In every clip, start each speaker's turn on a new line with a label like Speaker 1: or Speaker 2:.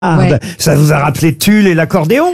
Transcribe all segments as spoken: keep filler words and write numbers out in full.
Speaker 1: Ouais. Ça vous a rappelé Tulle et l'accordéon?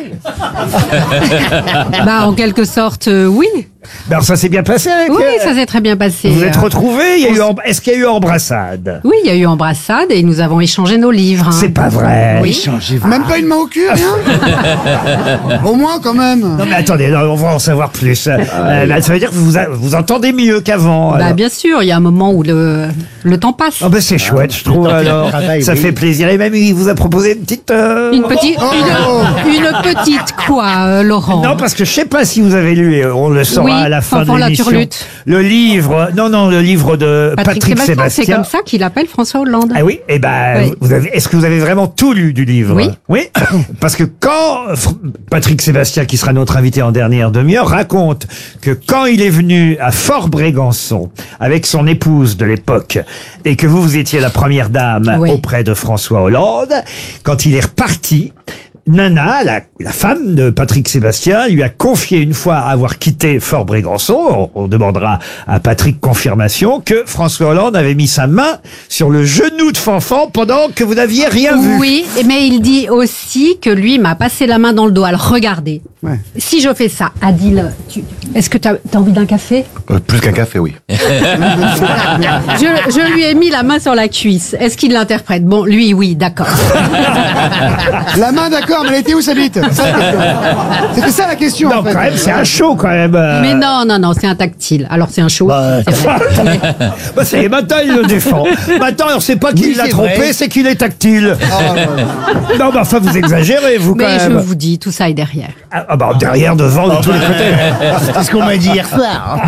Speaker 2: Bah, en quelque sorte, euh, oui.
Speaker 1: Alors ça s'est bien passé avec
Speaker 2: Oui,
Speaker 1: elle?
Speaker 2: ça s'est très bien passé.
Speaker 1: Vous êtes
Speaker 2: Euh,
Speaker 1: retrouvés? Il y a eu em- Est-ce qu'il y a eu embrassade?
Speaker 2: Oui, il y a eu embrassade et nous avons échangé nos livres. hein.
Speaker 1: C'est pas vrai.
Speaker 2: Oui.
Speaker 3: Même pas une main au cul, rien. Au moins, quand même.
Speaker 1: Non mais attendez, non, on va en savoir plus. Euh, bah, ça veut dire que vous a- vous entendez mieux qu'avant.
Speaker 2: Bah,
Speaker 1: alors.
Speaker 2: bien sûr, il y a un moment où le, le temps passe.
Speaker 1: Oh bah c'est chouette, je trouve. Alors, ça fait plaisir. Et même il vous a proposé une petite. euh,
Speaker 2: Une petite,
Speaker 3: Oh.
Speaker 2: une, une petite quoi, euh, Laurent?
Speaker 1: Non, parce que je sais pas si vous avez lu, et on le saura
Speaker 2: Oui,
Speaker 1: à la fin
Speaker 2: Fanfan
Speaker 1: de
Speaker 2: la
Speaker 1: l'émission.
Speaker 2: Turlute.
Speaker 1: Le livre, non, non, le livre de Patrick,
Speaker 2: Patrick Sébastien,
Speaker 1: Sébastien.
Speaker 2: c'est comme ça qu'il appelle François Hollande.
Speaker 1: Ah oui, eh ben,
Speaker 2: Oui.
Speaker 1: vous avez, est-ce que vous avez vraiment tout lu du livre?
Speaker 2: Oui.
Speaker 1: Oui. Parce que quand Fr- Patrick Sébastien, qui sera notre invité en dernière demi-heure, raconte que quand il est venu à Fort-Brégançon avec son épouse de l'époque et que vous, vous étiez la première dame
Speaker 2: Oui.
Speaker 1: auprès de François Hollande, quand il est reparti, Nana, la, la femme de Patrick Sébastien, lui a confié une fois avoir quitté Fort-Brégançon, on, on demandera à Patrick confirmation, que François Hollande avait mis sa main sur le genou de Fanfan pendant que vous n'aviez rien vu.
Speaker 2: Oui, mais il dit aussi que lui m'a passé la main dans le dos. Alors regardez,
Speaker 3: Ouais.
Speaker 2: si je fais ça, Adil, tu... est-ce que tu as envie d'un café?
Speaker 4: Euh, plus qu'un café, oui.
Speaker 2: je, je lui ai mis la main sur la cuisse. Est-ce qu'il l'interprète? Bon, lui, oui, d'accord.
Speaker 3: La main, d'accord, mais elle était où sa bite? C'est ça, la question. C'était ça la question,
Speaker 1: Non,
Speaker 3: en fait.
Speaker 1: quand même, c'est un show quand même. euh.
Speaker 2: Mais non, non, non, c'est un tactile. Alors c'est un show,
Speaker 4: Bah,
Speaker 2: c'est vrai. Mais-
Speaker 1: Bah, ça y est, maintenant il le défend. Maintenant, alors, c'est pas qu'il
Speaker 4: Oui,
Speaker 1: l'a
Speaker 4: c'est
Speaker 1: trompé,
Speaker 4: vrai.
Speaker 1: c'est qu'il est tactile.
Speaker 3: Ah, ouais, ouais.
Speaker 1: Non, mais enfin, vous exagérez, vous, quand
Speaker 2: Mais je
Speaker 1: même.
Speaker 2: vous dis, tout ça est derrière.
Speaker 1: Ah, ah, bah, derrière, devant, de tous les côtés.
Speaker 4: C'est ce qu'on m'a dit hier soir.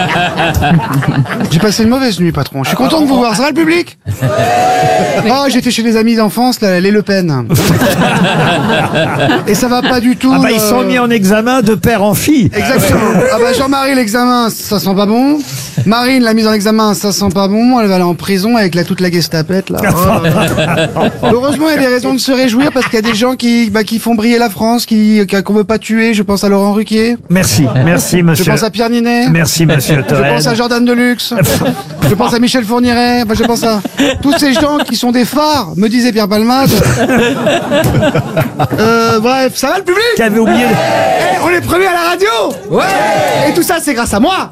Speaker 3: J'ai passé une mauvaise nuit, patron. Je suis content de vous voir. Ça va, le public? Ah, j'étais chez des amis d'enfance, là, les Le Pen. Et ça va pas du tout.
Speaker 1: Ah, bah, ils
Speaker 3: euh,
Speaker 1: sont mis en examen de père en fille.
Speaker 3: Exactement. Ah bah Jean-Marie, l'examen, ça sent pas bon. Marine, la mise en examen, ça sent pas bon. Elle va aller en prison avec la, toute la gestapette, là. Oh. Heureusement, il y a des raisons de se réjouir parce qu'il y a des gens qui, bah, qui font briller la France, qui, qu'on veut pas tuer. Je pense à Laurent Ruquier.
Speaker 1: Merci, merci,
Speaker 3: Je
Speaker 1: monsieur.
Speaker 3: pense à Pierre Ninet.
Speaker 1: Merci, monsieur
Speaker 3: Je
Speaker 1: Toen.
Speaker 3: pense à Jordan Deluxe. Je pense à Michel Fourniret. Enfin, je pense à tous ces gens qui sont des phares, me disait Pierre Palmade. Euh, bref, ça va le public?
Speaker 1: Qui avait oublié.
Speaker 3: Eh, on est premiers à la radio. Ouais. Et tout ça, c'est grâce à moi.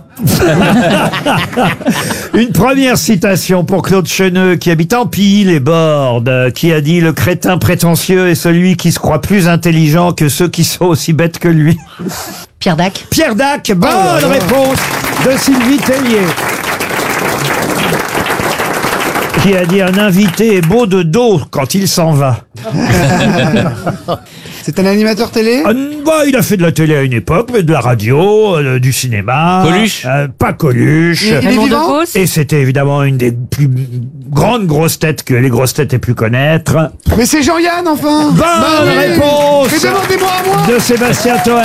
Speaker 1: Une première citation pour Claude Cheneux, qui habite Empille, les Bordes, qui a dit: le crétin prétentieux est celui qui se croit plus intelligent que ceux qui sont aussi bêtes que lui.
Speaker 2: Pierre Dac.
Speaker 1: Pierre Dac, bonne réponse de Sylvie Tellier. Qui a dit: un invité est beau de dos quand il s'en va.
Speaker 3: C'est un animateur télé.
Speaker 1: Ah, bah, il a fait de la télé à une époque, mais de la radio, euh, du cinéma.
Speaker 5: Coluche
Speaker 1: Euh, Pas Coluche.
Speaker 3: Il- il est
Speaker 2: Raymond
Speaker 3: vivant
Speaker 2: Devos.
Speaker 1: Et c'était évidemment une des plus grandes grosses têtes que les grosses têtes aient pu connaître.
Speaker 3: Mais c'est Jean-Yann, enfin.
Speaker 1: Bonne
Speaker 3: Bah oui.
Speaker 1: réponse
Speaker 3: Mais demandez-moi à moi.
Speaker 1: de Sébastien Toen.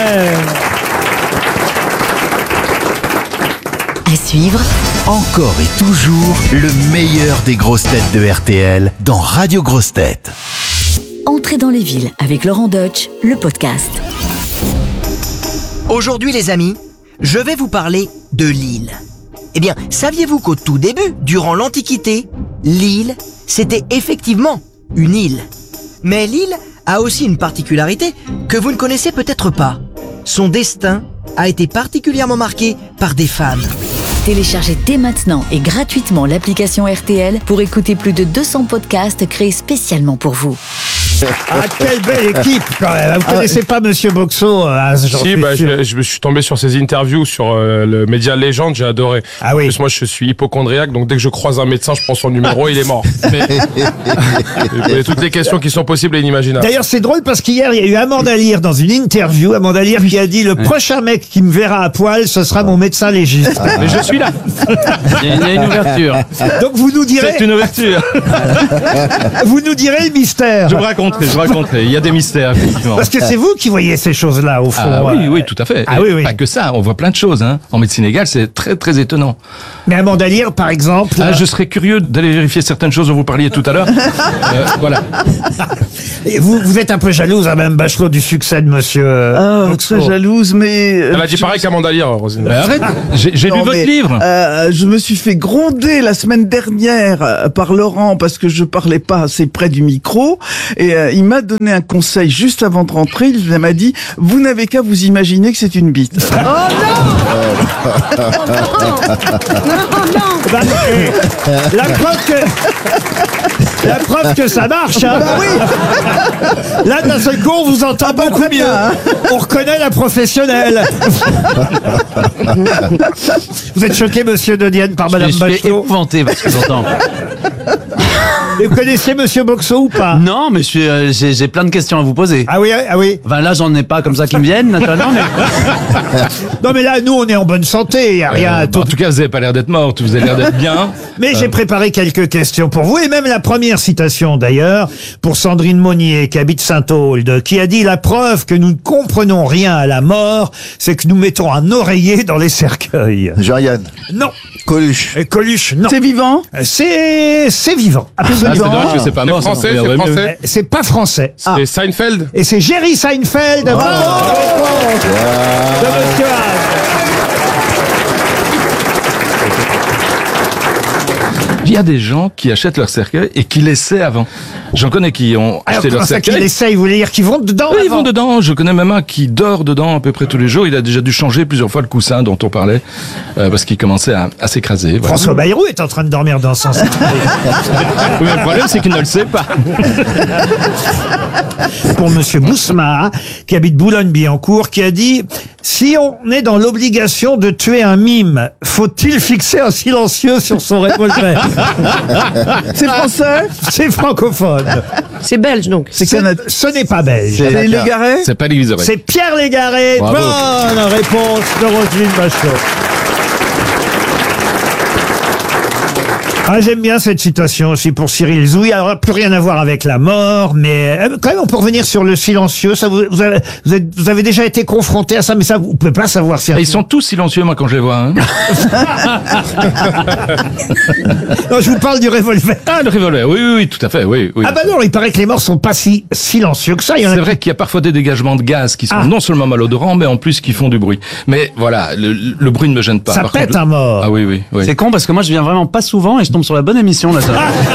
Speaker 6: À suivre,
Speaker 4: Encore et toujours le meilleur des grosses têtes de R T L dans Radio Grosses Têtes.
Speaker 6: entrez dans les villes avec Laurent Deutsch, le podcast.
Speaker 7: Aujourd'hui les amis, je vais vous parler de Lille. Eh bien, saviez-vous qu'au tout début, durant l'Antiquité, Lille, c'était effectivement une île. Mais Lille a aussi une particularité que vous ne connaissez peut-être pas. Son destin a été particulièrement marqué par des femmes.
Speaker 6: Téléchargez dès maintenant et gratuitement l'application R T L pour écouter plus de deux cents podcasts créés spécialement pour vous.
Speaker 1: Ah, quelle belle équipe quand même. Vous connaissez pas Monsieur Boxo, hein, j'en
Speaker 5: Si,
Speaker 1: suis
Speaker 5: bah,
Speaker 1: sûr.
Speaker 5: je, je me suis tombé sur ses interviews sur euh, le média Légende, j'ai adoré.
Speaker 1: Ah oui.
Speaker 5: En plus, moi, je suis hypochondriaque, donc dès que je croise un médecin, je prends son numéro, il est mort. Mais, mais toutes les questions qui sont possibles et inimaginables.
Speaker 1: D'ailleurs, c'est drôle parce qu'hier, il y a eu Amanda Lear dans une interview. Amanda Lear qui a dit: le prochain mec qui me verra à poil, ce sera mon médecin légiste.
Speaker 5: Mais je suis là.
Speaker 8: Il y a- il y a une ouverture.
Speaker 1: Donc vous nous direz,
Speaker 8: C'est une ouverture.
Speaker 1: vous nous direz le mystère.
Speaker 8: Je vous raconterai, je vous raconterai. Il y a des mystères, effectivement.
Speaker 1: Parce que c'est vous qui voyez ces choses-là au fond.
Speaker 8: Ah oui,
Speaker 1: euh.
Speaker 8: oui, tout à fait.
Speaker 1: Ah
Speaker 8: Et
Speaker 1: oui, oui.
Speaker 8: Pas que ça, on voit plein de choses. Hein. En médecine légale, c'est très, très étonnant.
Speaker 1: Mais Amanda Lear, par exemple.
Speaker 8: Ah, je serais curieux d'aller vérifier certaines choses dont vous parliez tout à l'heure. Euh, voilà.
Speaker 1: Et vous, vous êtes un peu jalouse, hein, Mme Bachelot, du succès de Monsieur.
Speaker 9: Ah,
Speaker 1: Boxeau.
Speaker 9: très jalouse, mais. euh,
Speaker 5: Elle a dit
Speaker 9: je-
Speaker 5: pareil qu'Amanda Lear, Rosine.
Speaker 8: Mais arrête, j'ai j'ai lu
Speaker 9: Non,
Speaker 8: votre
Speaker 9: mais,
Speaker 8: livre.
Speaker 9: euh, je me suis fait gronder la semaine dernière euh, par Laurent parce que je parlais pas assez près du micro et euh, il m'a donné un conseil juste avant de rentrer. Il m'a dit vous n'avez qu'à vous imaginer que c'est une bite.
Speaker 1: Bah, eh, la preuve que. La preuve que ça marche, hein. Là, d'un seul coup, on vous entend beaucoup mieux. On reconnaît la professionnelle. Vous êtes choqué, monsieur De Dienne, par Madame
Speaker 10: Je suis
Speaker 1: Bachelot.
Speaker 10: épouvanté parce que j'entends.
Speaker 1: Et vous connaissiez Monsieur Boxeau ou pas?
Speaker 10: Non, mais je suis, euh, j'ai, j'ai plein de questions à vous poser.
Speaker 1: Ah oui, ah oui.
Speaker 10: Enfin là, j'en ai pas comme ça qui me viennent, naturellement. Mais...
Speaker 1: Non, mais là, nous, on est en bonne santé. Il n'y a rien à
Speaker 8: Euh,
Speaker 1: tout.
Speaker 8: en tout cas, vous avez pas l'air d'être morte, vous avez l'air d'être bien.
Speaker 1: Mais j'ai préparé quelques questions pour vous, et même la première citation d'ailleurs, pour Sandrine Monnier, qui habite Saint-Aulde, qui a dit « La preuve que nous ne comprenons rien à la mort, c'est que nous mettons un oreiller dans les cercueils.
Speaker 11: Jean-Yann. »
Speaker 1: Non.
Speaker 11: Coluche.
Speaker 1: Et Coluche, non.
Speaker 9: C'est vivant.
Speaker 1: C'est c'est vivant.
Speaker 8: Ah, c'est
Speaker 1: Absolument.
Speaker 8: dommage que c'est pas
Speaker 5: C'est
Speaker 8: mort. ça
Speaker 5: français,
Speaker 8: m'en
Speaker 5: c'est
Speaker 8: plairait mieux.
Speaker 5: français.
Speaker 1: C'est pas français.
Speaker 5: C'est Seinfeld.
Speaker 1: Et c'est Jerry Seinfeld. Bravo. Réponse de Monsieur Haas.
Speaker 8: Il y a des gens qui achètent leur cercueil et qui l'essaient avant. J'en connais qui ont
Speaker 1: Alors,
Speaker 8: acheté
Speaker 1: comment
Speaker 8: leur
Speaker 1: ça qu'il
Speaker 8: cercueil.
Speaker 1: essaye? Vous voulez dire qu'ils vont dedans?
Speaker 8: Oui, ils
Speaker 1: avant
Speaker 8: vont dedans. Je connais même un qui dort dedans à peu près tous les jours. Il a déjà dû changer plusieurs fois le coussin dont on parlait euh, parce qu'il commençait à, à s'écraser. Voilà.
Speaker 1: François Bayrou est en train de dormir dans son cercueil.
Speaker 8: Oui, mais le problème, c'est qu'il ne le sait pas.
Speaker 1: Pour Monsieur Bousma, qui habite Boulogne-Billancourt, qui a dit « Si on est dans l'obligation de tuer un mime, faut-il fixer un silencieux sur son revolver ?»
Speaker 9: C'est français.
Speaker 1: C'est francophone.
Speaker 12: C'est belge donc.
Speaker 9: C'est
Speaker 1: Ce,
Speaker 9: canadien.
Speaker 1: ce n'est pas belge.
Speaker 9: C'est Légaré.
Speaker 8: C'est pas l'Église.
Speaker 1: C'est Pierre Légaré.
Speaker 8: Bravo.
Speaker 1: Bonne réponse de Roselyne Bachelot. Ah, j'aime bien cette citation aussi pour Cyril Zouy. Alors, plus rien à voir avec la mort, mais euh, quand même, on peut revenir sur le silencieux. Ça, vous, vous, avez, vous, êtes- vous avez déjà été confronté à ça, mais ça, vous pouvez pas savoir si.
Speaker 8: Ils sont tous silencieux, moi, quand je les vois. Hein.
Speaker 1: Non, je vous parle du revolver.
Speaker 8: Ah, le revolver, oui, oui, oui, tout à fait, oui. oui.
Speaker 1: Ah bah non, il paraît que les morts sont pas si silencieux que ça. Il y en a
Speaker 8: C'est vrai qu'il y a parfois des dégagements de gaz qui sont
Speaker 1: Ah.
Speaker 8: non seulement malodorants, mais en plus qui font du bruit. Mais voilà, le, le bruit ne me gêne pas.
Speaker 1: Ça
Speaker 8: Par
Speaker 1: pète
Speaker 8: contre-
Speaker 1: un mort.
Speaker 8: Ah oui, oui, oui.
Speaker 10: C'est con parce que moi, je viens vraiment pas souvent et je tombe sur la bonne émission là. Ça.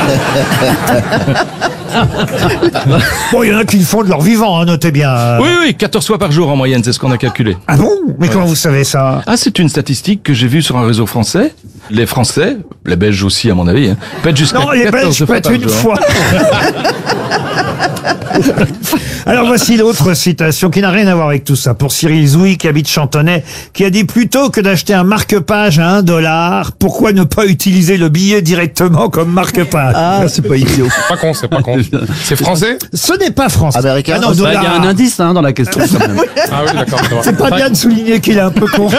Speaker 1: Bon, il y en a qui le font de leur vivant, hein, notez bien.
Speaker 8: Oui, oui, quatorze fois par jour en moyenne, c'est ce qu'on a calculé.
Speaker 1: Ah bon? Mais comment vous savez ça?
Speaker 8: Ah, c'est une statistique que j'ai vue sur un réseau français. Les Français, les Belges aussi à mon avis, hein, pètent jusqu'à
Speaker 1: Non, les
Speaker 8: quatorze
Speaker 1: Belges
Speaker 8: fois
Speaker 1: pètent
Speaker 8: par
Speaker 1: une
Speaker 8: jour.
Speaker 1: fois. Alors voici l'autre citation qui n'a rien à voir avec tout ça. Pour Cyril Zouy, qui habite Chantonnay, qui a dit plutôt que d'acheter un marque-page à un dollar, pourquoi ne pas utiliser le billet directement comme marque-page?
Speaker 9: Ah, c'est pas idiot.
Speaker 5: C'est pas con, c'est pas con. C'est français?
Speaker 1: Ce n'est pas français.
Speaker 11: Américain.
Speaker 1: Ah non,
Speaker 10: Bah,
Speaker 1: dollar.
Speaker 10: il y a un indice hein, dans la question. quand même.
Speaker 5: Ah oui, d'accord, c'est vrai.
Speaker 1: C'est pas bien de souligner qu'il est un peu con.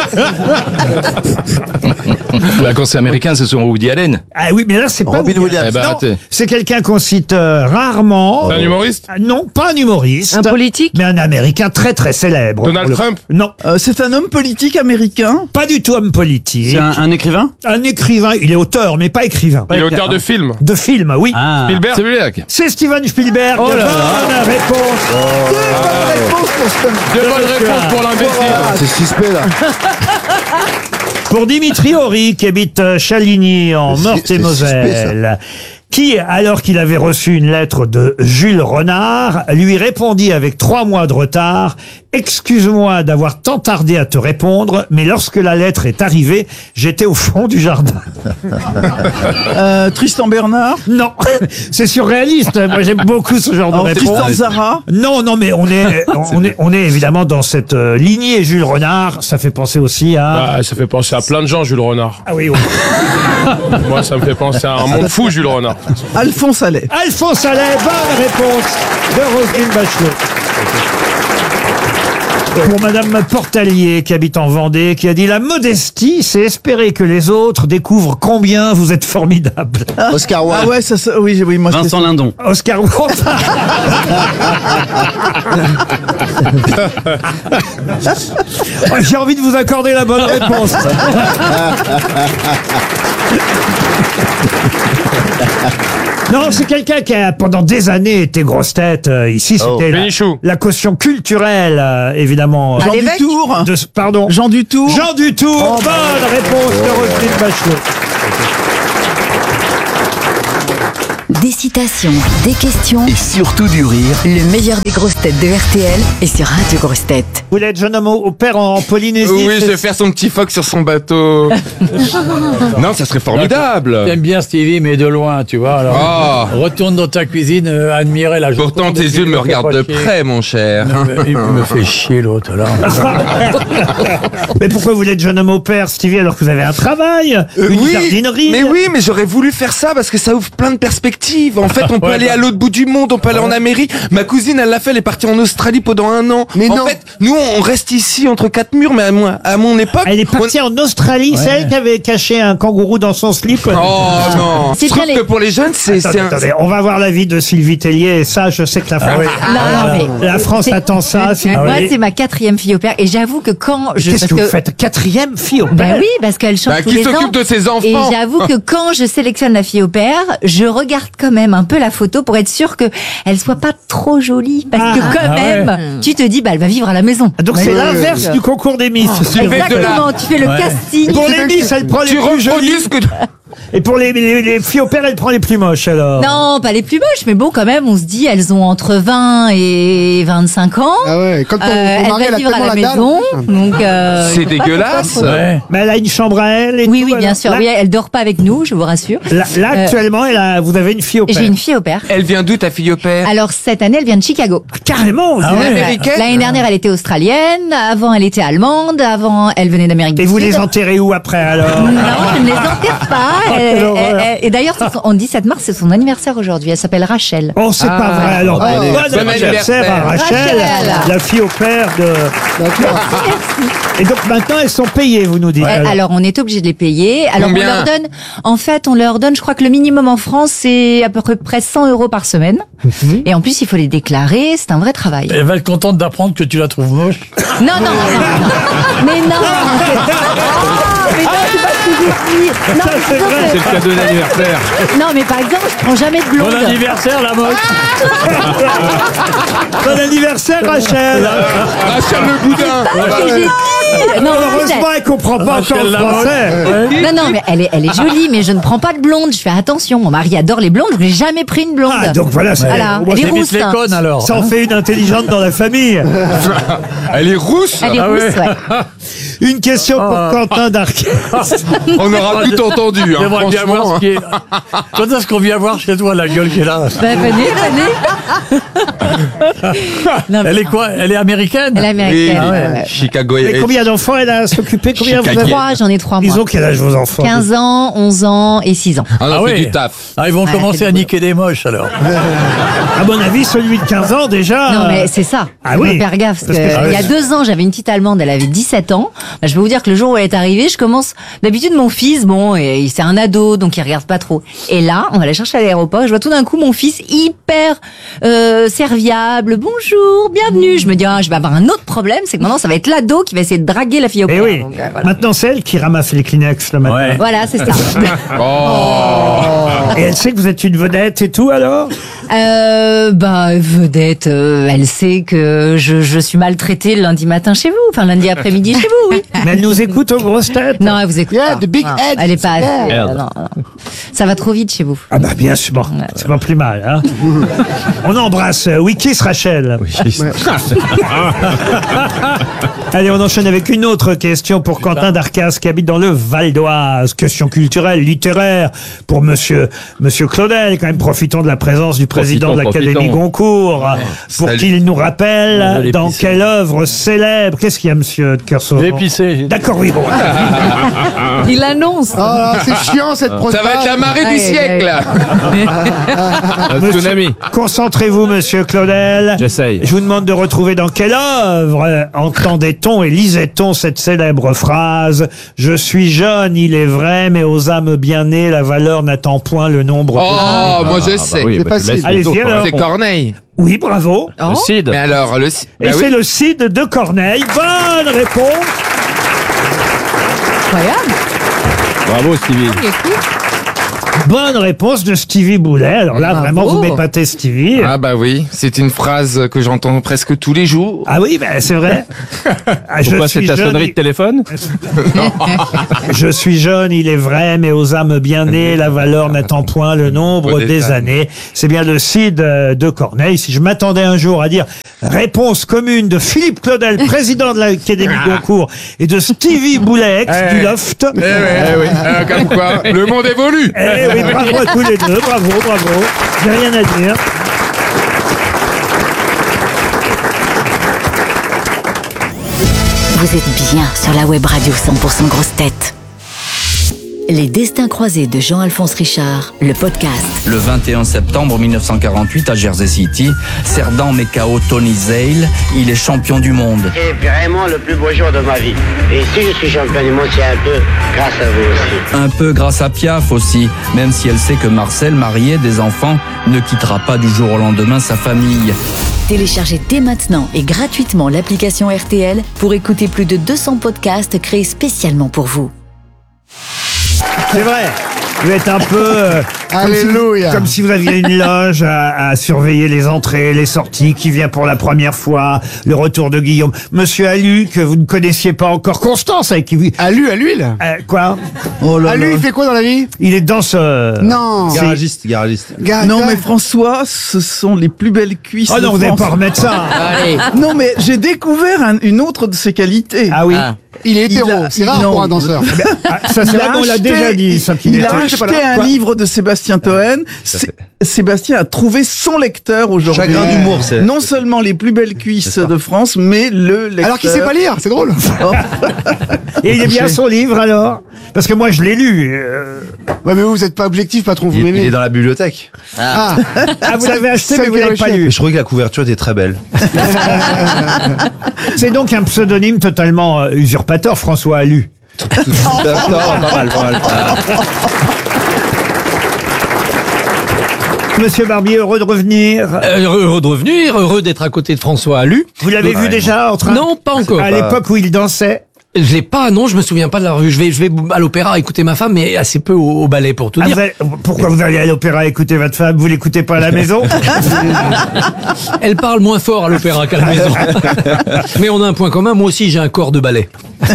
Speaker 8: Bah, quand c'est américain, c'est sur Woody Allen.
Speaker 1: Ah oui, mais là, c'est pas...
Speaker 11: Robin Williams.
Speaker 8: Eh ben,
Speaker 1: Non,
Speaker 8: arrêtez.
Speaker 1: c'est quelqu'un qu'on cite euh, rarement.
Speaker 5: C'est un humoriste?
Speaker 1: Ah, non, pas un humoriste.
Speaker 12: Un politique?
Speaker 1: Mais un américain très très célèbre.
Speaker 5: Donald
Speaker 1: Pour le-
Speaker 5: Trump?
Speaker 1: Non,
Speaker 9: Euh, c'est un homme politique américain.
Speaker 1: pas du tout homme politique.
Speaker 10: C'est un, un écrivain.
Speaker 1: Un écrivain, il est auteur, mais pas écrivain.
Speaker 5: Il est auteur de films.
Speaker 1: De film, oui.
Speaker 10: Ah.
Speaker 5: Spielberg?
Speaker 8: C'est Spielberg.
Speaker 1: C'est Steven Spielberg.
Speaker 10: Oh là là.
Speaker 1: Bonne réponse.
Speaker 9: Bonne réponse pour ce-
Speaker 5: Deux bonnes réponses pour l'imbécile.
Speaker 11: C'est suspect là.
Speaker 1: Pour Dimitri Horry, qui habite euh, Chaligny, en
Speaker 11: C'est- c'est
Speaker 1: Meurthe-et-Moselle, qui, alors qu'il avait reçu une lettre de Jules Renard, lui répondit avec trois mois de retard « Excuse-moi d'avoir tant tardé à te répondre, mais lorsque la lettre est arrivée, j'étais au fond du jardin.
Speaker 9: Euh, Tristan Bernard. »
Speaker 1: Non, c'est surréaliste. Moi, j'aime beaucoup ce genre de
Speaker 9: Alors,
Speaker 1: réponse.
Speaker 9: Tristan Zara.
Speaker 1: Non, non, mais on est, on est, on est évidemment dans cette euh, lignée Jules Renard. Ça fait penser aussi à...
Speaker 5: Bah, ça fait penser à plein de gens, Jules Renard.
Speaker 1: Ah oui, oui.
Speaker 5: Moi, ça me fait penser à un monde fou, Jules Renard.
Speaker 9: Alphonse Allais.
Speaker 1: Alphonse Allais, bonne réponse de Roselyne Bachelot. Pour Madame Portalier, qui habite en Vendée, qui a dit « La modestie, c'est espérer que les autres découvrent combien vous êtes formidable. »
Speaker 9: Oscar Wilde. Ah ouais, ça, ça oui, oui, moi
Speaker 10: Vincent Lindon.
Speaker 1: Oscar Wilde. Oh, j'ai envie de vous accorder la bonne réponse. Non, c'est quelqu'un qui a pendant des années été grosse tête. Euh, ici, c'était la, la caution culturelle, euh, évidemment.
Speaker 9: Jean Dutour.
Speaker 1: De, pardon.
Speaker 9: Jean Dutour.
Speaker 1: Jean Dutour.
Speaker 9: Oh,
Speaker 1: bonne réponse de Roselyne Bachelot.
Speaker 6: Des citations, des questions
Speaker 4: Et surtout du rire.
Speaker 6: Le meilleur des grosses têtes de R T L est sur Radio Grosses Têtes.
Speaker 1: Vous voulez être jeune homme au, au père en, en Polynésie?
Speaker 5: Oui,
Speaker 1: c'est-
Speaker 5: je vais faire son petit phoque sur son bateau. Non, ça serait formidable.
Speaker 11: T'aimes bien Stevie, mais de loin, tu vois. Alors,
Speaker 5: Ah.
Speaker 11: retourne dans ta cuisine, euh, admirer la journée.
Speaker 5: Pourtant, tes yeux me regardent de près, mon cher.
Speaker 11: Il me fait chier, l'autre, là.
Speaker 1: Mais pourquoi vous voulez être jeune homme au père, Stevie, alors que vous avez un travail,
Speaker 5: Euh,
Speaker 1: une
Speaker 5: oui,
Speaker 1: jardinerie?
Speaker 5: mais oui, mais j'aurais voulu faire ça parce que ça ouvre plein de perspectives. En fait, on peut
Speaker 11: Ouais,
Speaker 5: aller
Speaker 11: bah.
Speaker 5: à l'autre bout du monde, on peut aller en Amérique. Ma cousine, elle l'a fait, elle est partie en Australie pendant un an.
Speaker 3: Mais
Speaker 5: en
Speaker 3: non.
Speaker 5: fait, nous, on reste ici entre quatre murs, mais à, moi, à mon époque.
Speaker 1: Elle est partie en Australie, c'est elle qui avait caché un kangourou dans son slip.
Speaker 5: Oh non.
Speaker 6: C'est
Speaker 5: Je trouve
Speaker 6: bien
Speaker 5: que
Speaker 6: les-
Speaker 5: pour les jeunes, c'est
Speaker 1: Attendez,
Speaker 5: c'est un.
Speaker 1: attendez, on va voir l'avis de Sylvie Tellier, et ça, je sais que la France,
Speaker 11: Ah
Speaker 6: Non, non, mais
Speaker 1: la France
Speaker 6: c'est-
Speaker 1: attend ça. si vous
Speaker 6: moi,
Speaker 1: voulez.
Speaker 6: c'est ma quatrième fille au père, et j'avoue que quand je
Speaker 1: Qu'est-ce
Speaker 6: parce
Speaker 1: que vous faites? Quatrième fille au
Speaker 6: Ben
Speaker 1: père?
Speaker 6: oui, parce qu'elle chante
Speaker 5: Bah,
Speaker 6: tous
Speaker 5: qui
Speaker 6: les ans.
Speaker 5: s'occupe de ses enfants?
Speaker 6: Et j'avoue que quand je sélectionne la fille au père, je regarde quand même un peu la photo pour être sûre que elle soit pas trop jolie, parce que
Speaker 1: Ah,
Speaker 6: quand
Speaker 11: ah ouais.
Speaker 6: même, tu te dis, bah, elle va vivre à la maison.
Speaker 1: Donc c'est
Speaker 6: Ouais.
Speaker 1: l'inverse du concours des Miss. Sylvie.
Speaker 6: Exactement, tu fais le
Speaker 11: Ouais.
Speaker 6: casting.
Speaker 1: Pour les Miss, elle prend les
Speaker 5: Tu
Speaker 1: plus jolies.
Speaker 5: reproduis ce que.
Speaker 1: Et pour les, les, les filles au père, elle prend les plus moches, alors.
Speaker 6: Non, pas les plus moches, mais bon, quand même, on se dit, elles ont entre vingt et vingt-cinq ans.
Speaker 3: Ah ouais, quand ton,
Speaker 6: Euh,
Speaker 3: ton
Speaker 6: elle
Speaker 3: mari,
Speaker 6: va
Speaker 3: elle a
Speaker 6: vivre à
Speaker 3: tellement
Speaker 6: la
Speaker 3: la dalle.
Speaker 6: maison, donc euh,
Speaker 5: C'est dégueulasse.
Speaker 11: Ouais.
Speaker 1: Mais elle a une chambre à elle et
Speaker 6: oui,
Speaker 1: tout,
Speaker 6: oui, bien
Speaker 1: alors.
Speaker 6: sûr.
Speaker 1: Là,
Speaker 6: Oui, elle dort pas avec nous, je vous rassure.
Speaker 1: là, là,
Speaker 6: Euh,
Speaker 1: actuellement, elle a, vous avez une fille au père.
Speaker 6: J'ai une fille au père.
Speaker 5: Elle vient d'où ta fille au père?
Speaker 6: Alors cette année, elle vient de Chicago.
Speaker 1: Carrément.
Speaker 11: Ah
Speaker 1: vous-
Speaker 11: ouais.
Speaker 5: Américaine?
Speaker 6: L'année dernière, elle était australienne. Avant, elle était allemande. Avant, elle venait d'Amérique du
Speaker 1: Et
Speaker 6: Sud.
Speaker 1: vous les enterrez où après, alors?
Speaker 6: Non, je ne les enterre pas. Elle-
Speaker 1: quelle
Speaker 6: elle-
Speaker 1: horreur.
Speaker 6: elle- et d'ailleurs, c'est son- on dit sept mars, c'est son anniversaire aujourd'hui. Elle s'appelle Rachel.
Speaker 1: Oh, c'est pas vrai, alors.
Speaker 3: Oh,
Speaker 1: bon
Speaker 5: bon
Speaker 1: anniversaire à Rachel,
Speaker 6: Rachel.
Speaker 1: la fille au père de...
Speaker 3: D'accord.
Speaker 1: Et donc maintenant, elles sont payées, vous nous dites.
Speaker 6: Euh,
Speaker 1: alors.
Speaker 6: Alors, on est obligé de les payer. Alors,
Speaker 5: Combien
Speaker 6: on leur donne, en fait, on leur donne, je crois que le minimum en France, c'est à peu près cent euros par semaine.
Speaker 1: Mhm.
Speaker 6: Et en plus, il faut les déclarer. C'est un vrai travail.
Speaker 11: Elle va être contente d'apprendre que tu la trouves moche.
Speaker 6: Non, non, non, non. Mais non. Ah, mais non, c'est pas ce que j'ai dit. Non, mais
Speaker 1: c'est
Speaker 6: disons
Speaker 1: vrai.
Speaker 6: que-
Speaker 5: le cadeau d'anniversaire.
Speaker 6: non, mais par exemple, je prends jamais de
Speaker 11: Bon
Speaker 6: blonde.
Speaker 11: anniversaire, la moche.
Speaker 1: Bon anniversaire, Rachel.
Speaker 5: Rachel le boudin.
Speaker 6: Pas ce que j'ai dit. Non,
Speaker 1: Heureusement, elle comprend pas encore le
Speaker 11: Rachel Lamotte.
Speaker 1: français.
Speaker 6: non, non, mais elle est, elle est jolie, mais je ne prends pas de blonde. Je fais attention. Mon mari adore les blondes. Je n'ai jamais pris une blonde.
Speaker 1: Ah, donc voilà, c'est-
Speaker 6: Voilà.
Speaker 1: au moins,
Speaker 6: Elle est
Speaker 1: ça-
Speaker 6: rousse.
Speaker 11: les
Speaker 6: hein.
Speaker 11: connes, alors.
Speaker 1: ça en fait une intelligente dans la famille.
Speaker 5: Elle est rousse.
Speaker 6: Elle est
Speaker 11: Ah
Speaker 6: rousse,
Speaker 11: ouais.
Speaker 6: ouais.
Speaker 1: Une question pour Quentin Darcas.
Speaker 5: On aura tout entendu. Hein,
Speaker 11: J'aimerais bien voir
Speaker 5: franchement.
Speaker 11: ce qui est. Quand est-ce qu'on vient voir chez toi la gueule qu'elle a?
Speaker 6: Bah, venez, venez. Non, mais
Speaker 11: Elle est quoi? Elle est américaine?
Speaker 6: elle est
Speaker 5: Oui,
Speaker 6: américaine.
Speaker 11: Ah ouais.
Speaker 6: ouais, ouais.
Speaker 5: Chicago.
Speaker 1: Et
Speaker 5: et-
Speaker 1: combien d'enfants elle a à s'occuper? Combien vous avez?
Speaker 6: Trois, j'en ai trois,
Speaker 1: Ils
Speaker 6: moi.
Speaker 1: ont quel âge, vos enfants?
Speaker 6: quinze ans, onze ans et six ans.
Speaker 5: Ah non,
Speaker 11: Ah
Speaker 5: fait
Speaker 11: ouais.
Speaker 5: du taf.
Speaker 11: Ah, ils vont
Speaker 6: Ouais,
Speaker 11: commencer
Speaker 6: c'est
Speaker 11: à
Speaker 6: du
Speaker 11: niquer des moches alors.
Speaker 1: À mon avis, celui de quinze ans, déjà.
Speaker 6: Non,
Speaker 1: euh,
Speaker 6: mais c'est ça.
Speaker 1: Ah
Speaker 6: Faut
Speaker 1: oui.
Speaker 6: faire gaffe.
Speaker 1: Parce
Speaker 6: Parce
Speaker 1: que-
Speaker 6: que
Speaker 1: Ah
Speaker 6: il y a
Speaker 1: oui.
Speaker 6: deux ans, j'avais une petite Allemande, elle avait dix-sept ans. Bah, je peux vous dire que le jour où elle est arrivée, je commence. D'habitude, mon fils, bon, et il- c'est un ado, donc il regarde pas trop. Et là, on va la chercher à l'aéroport. Et je vois tout d'un coup mon fils hyper euh, serviable. Bonjour, bienvenue. Je me dis, ah, je vais avoir un autre problème, c'est que maintenant, ça va être l'ado qui va essayer de draguer la fille au
Speaker 1: Eh
Speaker 6: père.
Speaker 1: oui.
Speaker 6: Donc, euh, voilà.
Speaker 1: Maintenant, c'est elle qui ramasse les Kleenex le matin.
Speaker 11: Ouais.
Speaker 6: Voilà, c'est ça.
Speaker 1: Et elle sait que vous êtes une vedette et tout, alors?
Speaker 6: Euh, bah, vedette, euh, elle sait que je, je suis maltraitée le lundi matin chez vous, enfin lundi après-midi chez vous, oui.
Speaker 1: Mais elle nous écoute aux grosses têtes.
Speaker 6: Non, elle vous écoute
Speaker 3: Yeah,
Speaker 6: pas.
Speaker 3: the big
Speaker 6: Non,
Speaker 3: head.
Speaker 6: elle est pas.
Speaker 3: Yeah.
Speaker 6: euh, non, non. Ça va trop vite chez vous.
Speaker 1: Ah bah bien sûr, bon, c'est pas plus mal. Hein. On embrasse euh, Wikis Rachel. Allez, on enchaîne avec une autre question pour Quentin Darcas qui habite dans le Val d'Oise. Question culturelle, littéraire pour Monsieur Monsieur Claudel. Quand même, profitons de la présence du président président de
Speaker 8: Profitons,
Speaker 1: l'Académie
Speaker 8: profitons.
Speaker 1: Goncourt, pour
Speaker 8: Salut.
Speaker 1: qu'il nous rappelle
Speaker 11: Je l'ai
Speaker 1: dans
Speaker 11: pissé.
Speaker 1: quelle œuvre célèbre. Qu'est-ce qu'il y a, monsieur de Kersauzon?
Speaker 11: J'ai pissé.
Speaker 1: D'accord, oui, bon.
Speaker 6: Il annonce.
Speaker 3: Oh là, c'est chiant cette prose.
Speaker 5: Ça va être la marée du
Speaker 6: Aïe,
Speaker 5: siècle.
Speaker 11: Un
Speaker 1: Monsieur-
Speaker 11: tsunami.
Speaker 1: Concentrez-vous, monsieur Claudel.
Speaker 11: J'essaye.
Speaker 1: Je vous demande de retrouver dans quelle œuvre euh, entendait-on et lisait-on cette célèbre phrase « Je suis jeune, il est vrai, mais aux âmes bien nées, la valeur n'attend point le nombre
Speaker 5: Oh, moi je sais.
Speaker 11: oui,
Speaker 3: C'est
Speaker 11: bah, tu
Speaker 3: facile.
Speaker 11: laisses les
Speaker 1: Allez-y,
Speaker 11: autres,
Speaker 1: alors.
Speaker 5: C'est Corneille. ».
Speaker 1: Oui, bravo.
Speaker 11: Le Cid.
Speaker 5: Mais alors, le.
Speaker 1: Et
Speaker 5: Bah
Speaker 1: c'est
Speaker 5: oui.
Speaker 1: le Cid de Corneille. Bonne réponse.
Speaker 6: Incroyable.
Speaker 11: Bravo, Stevie.
Speaker 1: Bonne réponse de Stevie Boulet. Alors là,
Speaker 6: Bravo.
Speaker 1: vraiment, vous m'épatez, Stevie.
Speaker 5: Ah bah oui, c'est une phrase que j'entends presque tous les jours.
Speaker 1: Ah oui, ben c'est vrai. Ah, je
Speaker 11: Pourquoi c'est
Speaker 1: suis
Speaker 11: ta
Speaker 1: jeune,
Speaker 11: sonnerie de téléphone?
Speaker 1: Je suis jeune, il est vrai, mais aux âmes bien nées, la valeur n'attend point le nombre
Speaker 5: Des
Speaker 1: des années. C'est bien le Cid euh, de Corneille. Si je m'attendais un jour à dire réponse commune de Philippe Claudel, président de l'Académie Goncourt, et de Stevie Boulet, ex
Speaker 5: Eh.
Speaker 1: du Loft.
Speaker 5: Eh oui, euh, comme quoi, le monde évolue.
Speaker 1: Eh oui, bravo à tous les deux, bravo, bravo. J'ai rien à dire.
Speaker 12: Vous êtes bien sur la web radio cent pour cent grosse tête. Les destins croisés de Jean-Alphonse Richard, le podcast.
Speaker 13: Le vingt et un septembre mille neuf cent quarante-huit à Jersey City, Cerdan met K O Tony Zale, il est champion du monde.
Speaker 14: C'est vraiment le plus beau jour de ma vie. Et si je suis champion du monde, c'est un peu grâce à vous aussi.
Speaker 13: Un peu grâce à Piaf aussi, même si elle sait que Marcel, marié, des enfants, ne quittera pas du jour au lendemain sa famille.
Speaker 12: Téléchargez dès maintenant et gratuitement l'application R T L pour écouter plus de deux cents podcasts créés spécialement pour vous.
Speaker 1: C'est vrai. Vous êtes un peu euh, comme, si vous,
Speaker 3: Alléluia.
Speaker 1: comme si vous aviez une loge à, à surveiller les entrées, les sorties, qui vient pour la première fois, le retour de Guillaume. Monsieur Alu, que vous ne connaissiez pas encore, Constance, avec qui vous...
Speaker 3: Alu, à l'huile.
Speaker 1: Euh, quoi
Speaker 9: Oh là
Speaker 3: Alu,
Speaker 9: là.
Speaker 3: il fait quoi dans la vie?
Speaker 1: Il est danseur.
Speaker 3: Non.
Speaker 1: C'est-
Speaker 10: Garagiste, garagiste.
Speaker 3: Ga-
Speaker 9: Non
Speaker 3: ga-
Speaker 9: mais François, ce sont les plus belles cuisses
Speaker 1: Oh
Speaker 9: de
Speaker 1: non, vous n'allez
Speaker 9: France.
Speaker 1: pas remettre ça.
Speaker 7: Allez.
Speaker 9: Non mais j'ai découvert un- une autre de ses qualités.
Speaker 1: Ah oui.
Speaker 7: Ah.
Speaker 3: Il est
Speaker 9: Il
Speaker 3: hétéro.
Speaker 9: a-
Speaker 3: C'est rare
Speaker 9: non.
Speaker 3: pour un danseur.
Speaker 1: Ah, ça, c'est
Speaker 9: Il
Speaker 1: vrai
Speaker 9: a
Speaker 1: qu'on l'a
Speaker 9: acheté-
Speaker 1: déjà dit, ça, qu'il
Speaker 9: Il
Speaker 1: était-
Speaker 9: a
Speaker 1: Je sais pas
Speaker 9: acheté
Speaker 1: là.
Speaker 9: un
Speaker 1: Quoi
Speaker 9: livre de Sébastien Toen. Sé- Sébastien a trouvé son lecteur aujourd'hui.
Speaker 10: Chagrin d'humour, c'est-
Speaker 9: Non seulement les plus belles cuisses de France, mais le lecteur.
Speaker 3: Alors qu'il sait pas lire, c'est drôle.
Speaker 9: Oh.
Speaker 1: Et il est bien son livre, alors? Parce que moi, je l'ai lu. euh.
Speaker 3: Ouais, mais vous, vous êtes pas objectif, patron, vous
Speaker 10: Il, il
Speaker 3: m'aimez.
Speaker 10: est dans la bibliothèque.
Speaker 3: Ah.
Speaker 1: Ah, vous l'avez acheté,
Speaker 3: Celle
Speaker 1: mais vous
Speaker 3: qui
Speaker 1: l'avez
Speaker 3: est
Speaker 1: pas
Speaker 3: rejetée.
Speaker 1: lu.
Speaker 10: Je trouvais que la couverture était très belle.
Speaker 1: C'est donc un pseudonyme totalement euh, usurpateur, François Alu.
Speaker 10: pas mal, pas mal.
Speaker 1: Monsieur Barbier, heureux de revenir.
Speaker 11: Euh, heureux de revenir, heureux d'être à côté de François Alu.
Speaker 1: Vous l'avez vu déjà en train
Speaker 11: Non, pas encore.
Speaker 1: à l'époque où il dansait?
Speaker 11: Je l'ai pas, non, je me souviens pas de la revue. Je vais, je vais à l'opéra écouter ma femme, mais assez peu au, au ballet pour tout
Speaker 1: Ah,
Speaker 11: dire.
Speaker 1: vous allez- pourquoi vous allez à l'opéra écouter votre femme? Vous l'écoutez pas à la maison?
Speaker 11: Elle parle moins fort à l'opéra qu'à la maison. Mais on a un point commun, moi aussi j'ai un corps de ballet.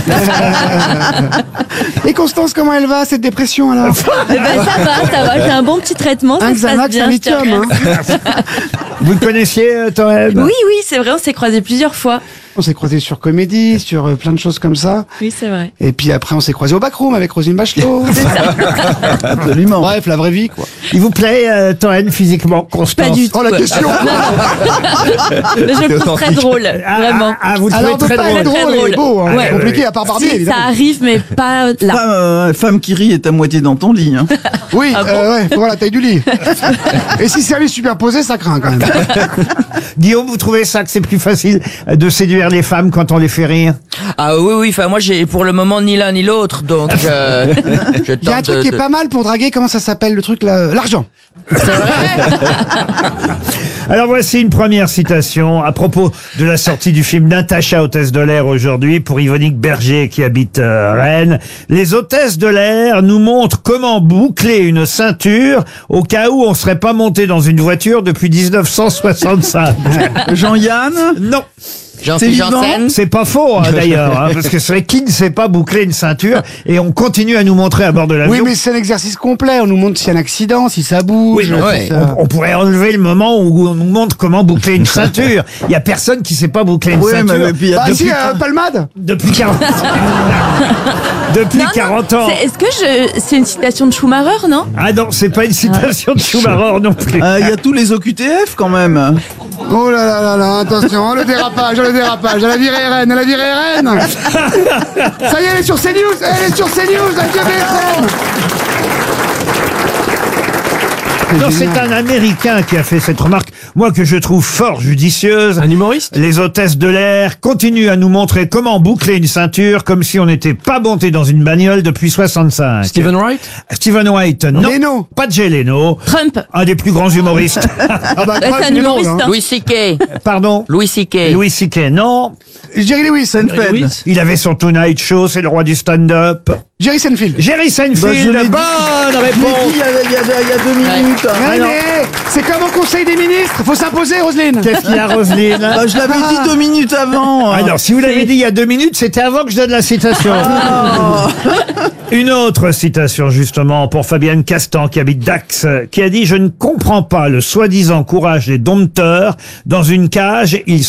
Speaker 3: Et Constance, comment elle va, cette dépression, alors?
Speaker 15: Eh ben, ça va, ça va. J'ai un bon petit traitement, ça
Speaker 3: Un
Speaker 15: se passe
Speaker 3: Xanax,
Speaker 15: bien.
Speaker 3: un
Speaker 15: je te
Speaker 3: lithium, hein.
Speaker 15: remercie.
Speaker 1: Vous le connaissiez, euh, Toen?
Speaker 15: Oui, oui, c'est vrai, on s'est croisés plusieurs fois.
Speaker 3: On s'est croisés sur Comédie, sur euh, plein de choses comme ça.
Speaker 15: Oui, c'est vrai.
Speaker 3: Et puis après, on s'est croisés au backroom avec Roselyne Bachelot.
Speaker 9: Absolument.
Speaker 3: Bref, la vraie vie, quoi.
Speaker 1: Il vous plaît, euh, Toen, physiquement, Constance?
Speaker 15: Pas du tout.
Speaker 3: Oh, la question!
Speaker 15: Mais je le trouve très drôle,
Speaker 1: Ah,
Speaker 15: vraiment.
Speaker 1: ah, vous le
Speaker 3: Alors, on
Speaker 1: trouvez
Speaker 3: peut
Speaker 1: très
Speaker 3: pas
Speaker 1: drôle.
Speaker 3: être drôle
Speaker 15: Très
Speaker 3: et beau, hein.
Speaker 15: drôle.
Speaker 3: C'est
Speaker 15: Ouais.
Speaker 3: compliqué, à part Barbier,
Speaker 15: Si, ça
Speaker 3: évidemment.
Speaker 15: arrive, mais pas là.
Speaker 9: Femme, euh, femme qui rit est à moitié dans ton lit. Hein.
Speaker 3: Oui,
Speaker 15: Ah bon
Speaker 3: euh, ouais, faut voir la taille du lit. Et si c'est un lit superposé, ça craint quand même.
Speaker 1: Guillaume, vous trouvez ça que c'est plus facile de séduire les femmes quand on les fait rire?
Speaker 7: Ah oui, oui, enfin moi j'ai pour le moment ni l'un ni l'autre, donc euh, je
Speaker 3: Il y a un
Speaker 7: tente
Speaker 3: truc
Speaker 7: de-
Speaker 3: qui est
Speaker 7: de-
Speaker 3: pas mal pour draguer, comment ça s'appelle le truc là? L'argent.
Speaker 1: Alors voici une première citation à propos de la sortie du film Natacha, hôtesse de l'air aujourd'hui, pour Yvonique Berger qui habite euh, Rennes. Les hôtesses de l'air nous montrent comment boucler une ceinture au cas où on serait pas monté dans une voiture depuis dix-neuf cent soixante-cinq.
Speaker 9: Jean-Yann?
Speaker 1: Non.
Speaker 16: Jean-Philippe Janssen.
Speaker 1: C'est pas faux, hein, d'ailleurs, hein, parce que c'est vrai qui ne sait pas boucler une ceinture, et on continue à nous montrer à bord de l'avion.
Speaker 3: Oui, mais c'est un exercice complet. On nous montre s'il y a un accident, si ça bouge.
Speaker 1: Oui, mais
Speaker 3: si ça-
Speaker 1: on, on pourrait enlever le moment où on nous montre comment boucler une ceinture. Il y a personne qui sait pas boucler une
Speaker 3: Oui,
Speaker 1: ceinture.
Speaker 3: mais- mais puis il y a- Bah,
Speaker 1: depuis,
Speaker 3: si, euh, Palmade
Speaker 1: depuis quarante depuis
Speaker 15: Non, non,
Speaker 1: quarante ans.
Speaker 15: c'est- Est-ce que je... c'est une citation de Schumacher, non?
Speaker 1: Ah non, c'est pas une citation de Schumacher non plus.
Speaker 9: Il y a tous les O Q T F quand même.
Speaker 3: Oh là là là là, attention, oh, le dérapage, oh, le dérapage, à la virée R N, à la virée R N. Ça y est, elle est sur CNews, elle est sur CNews, adieu B F M.
Speaker 1: Non, c'est un Américain qui a fait cette remarque, moi que je trouve fort judicieuse.
Speaker 11: Un humoriste?
Speaker 1: Les hôtesses de l'air continuent à nous montrer comment boucler une ceinture comme si on n'était pas monté dans une bagnole depuis soixante-cinq.
Speaker 11: Stephen Wright?
Speaker 1: Stephen White, non.
Speaker 3: Leno.
Speaker 1: Pas Jay Leno.
Speaker 15: Trump.
Speaker 1: Un des plus grands humoristes.
Speaker 3: Ah bah,
Speaker 15: c'est
Speaker 3: Trump,
Speaker 15: un
Speaker 3: il est
Speaker 15: humoriste,
Speaker 3: drôle, hein.
Speaker 15: hein.
Speaker 16: Louis C K.
Speaker 1: Pardon?
Speaker 16: Louis C K.
Speaker 1: Louis C K, non.
Speaker 3: Jerry Lewis.
Speaker 9: Seinfeld.
Speaker 1: Il avait son Tonight Show, c'est le roi du stand-up.
Speaker 3: Jerry Seinfeld.
Speaker 1: Jerry
Speaker 9: Bah, je
Speaker 1: Seinfeld,
Speaker 9: l'ai dit.
Speaker 1: bonne
Speaker 9: Je l'ai dit
Speaker 1: réponse.
Speaker 9: il y a, il y a- il y a deux minutes.
Speaker 3: Ouais,
Speaker 1: Ah non.
Speaker 3: mais c'est comme au Conseil des ministres, faut s'imposer, Roselyne.
Speaker 1: Qu'est-ce qu'il y a, Roselyne?
Speaker 9: Bah, je l'avais dit deux minutes avant.
Speaker 1: Alors, si vous l'avez dit il y a deux minutes, c'était avant que je donne la citation. Une autre citation, justement, pour Fabienne Castan, qui habite Dax, qui a dit « Je ne comprends pas le soi-disant courage des dompteurs. Dans une cage, ils